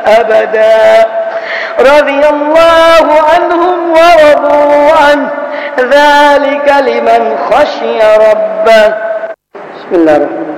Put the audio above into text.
أبدا رضي الله عنهم ورضوا عنه ذلك لمن خشي ربه. بسم الله الرحمن